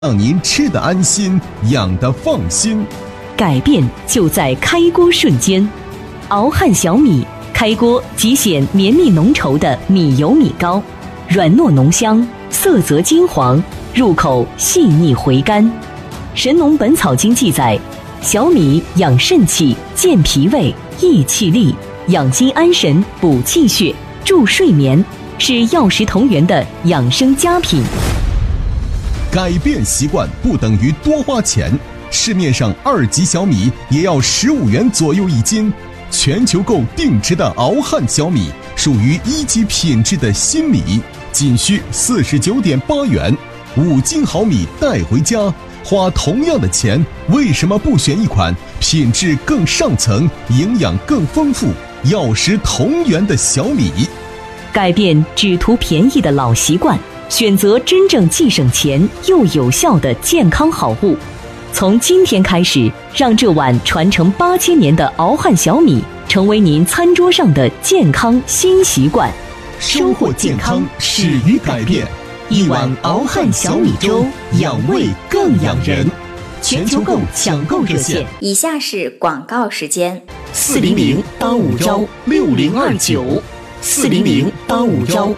让您吃得安心，养得放心。 改变就在开锅瞬间。熬汉小米，开锅即显绵密浓稠的米油米糕，软糯浓香，色泽金黄，入口细腻回甘。《神农本草经》记载，小米养肾气、健脾胃、益气力，养心安神、补气血、助睡眠，是药食同源的养生佳品。 改变习惯不等于多花钱，市面上2级小米也要15元左右1斤。全球购定制的熬汉小米属于1级品质的新米，仅需49.8元，5斤好米带回家。花同样的钱，为什么不选一款品质更上层、营养更丰富、药食同源的小米？ 改变只图便宜的老习惯，选择真正既省钱又有效的健康好物。从今天开始，让这碗传承8000年的熬汉小米成为您餐桌上的健康新习惯。 收获健康始于改变，一碗熬汉小米粥，养胃更养人。全球购抢购热线： 以下是广告时间 ：40085招6029，40085招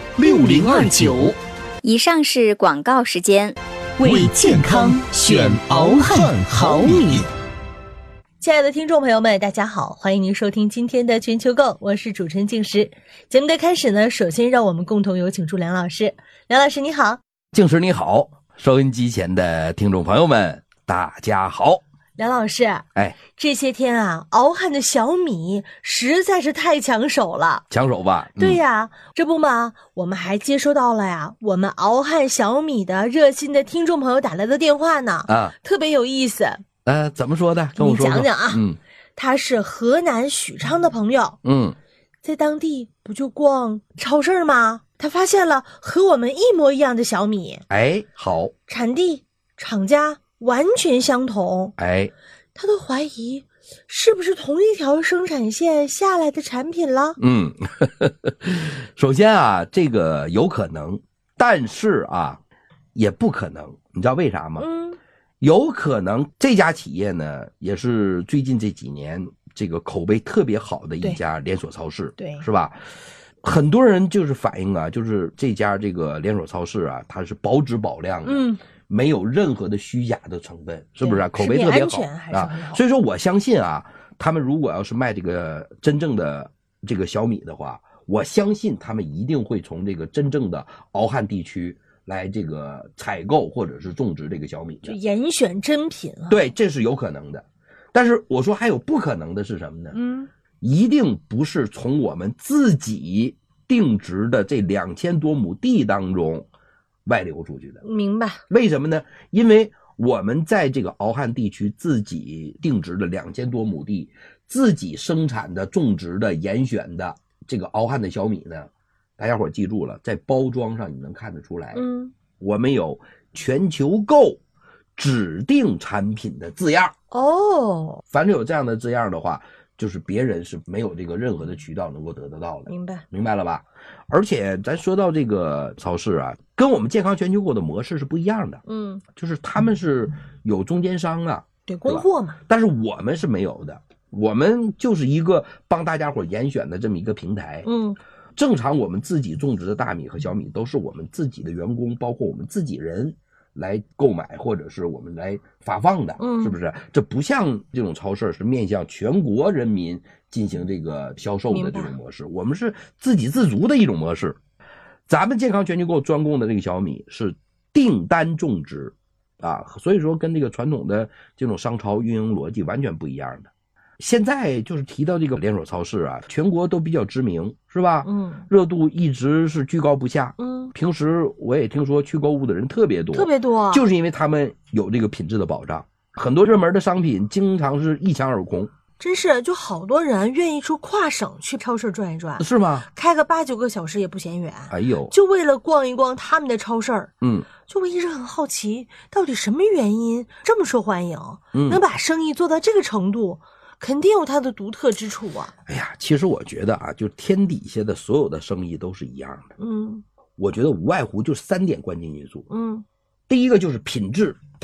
6029。 以上是广告时间。 为健康选熬汉好米。 亲爱的听众朋友们，大家好，欢迎您收听今天的全球购，我是主持人静时。节目的开始呢，首先让我们共同有请出梁老师。梁老师你好。 静时你好，收音机前的听众朋友们大家好。 梁老师，这些天啊，熬汉的小米实在是太抢手了。 抢手吧？ 对呀，这不嘛，我们还接收到了呀，我们熬汉小米的热心的听众朋友打来的电话呢，特别有意思。 怎么说的？跟我说说。 你讲讲啊。他是河南许昌的朋友。在当地不就逛超市吗？他发现了和我们一模一样的小米。 好。 产地、厂家完全相同。他都怀疑是不是同一条生产线下来的产品了。 首先啊，这个有可能，但是啊也不可能。你知道为啥吗？有可能这家企业呢也是最近这几年这个口碑特别好的一家连锁超市，对，是吧？很多人就是反映啊，就是这家这个连锁超市啊，它是保质保量的，没有任何的虚假的成分，是不是？口碑特别好啊。所以说我相信啊，他们如果要是卖这个真正的这个小米的话，我相信他们一定会从这个真正的熬汉地区来这个采购或者是种植这个小米的， 就严选真品啊。 对，这是有可能的。但是我说还有不可能的是什么呢？一定不是从我们自己定植的这2000多亩地当中外流出去的。 明白。 为什么呢？因为我们在这个熬汉地区自己定植的2000多亩地，自己生产的、种植的、严选的这个熬汉的小米呢，大家伙记住了，在包装上你能看得出来，我们有全球购指定产品的字样。凡是有这样的字样的话，就是别人是没有这个任何的渠道能够得得到的。明白了吧？而且咱说到这个超市啊，跟我们健康全球购的模式是不一样的。就是他们是有中间商啊， 对，供货嘛。 但是我们是没有的，我们就是一个帮大家伙严选的这么一个平台。正常我们自己种植的大米和小米都是我们自己的员工，包括我们自己人来购买，或者是我们来发放的，是不是？这不像这种超市是面向全国人民进行这个销售的这种模式，我们是自给自足的一种模式。咱们健康全球购专供的这个小米是订单种植啊，所以说跟这个传统的这种商超运营逻辑完全不一样的。现在就是提到这个连锁超市啊，全国都比较知名，是吧？热度一直是居高不下。平时我也听说去购物的人特别多，就是因为他们有这个品质的保障。很多热门的商品经常是一抢而空。 真是，就好多人愿意出跨省去超市转一转， 是吗？ 开个8、9个小时也不嫌远。 就为了逛一逛他们的超市。就我一直很好奇，到底什么原因这么受欢迎，能把生意做到这个程度？肯定有它的独特之处啊。 其实我觉得啊，就天底下的所有的生意都是一样的。我觉得无外乎就3点关键因素。 第一个就是品质。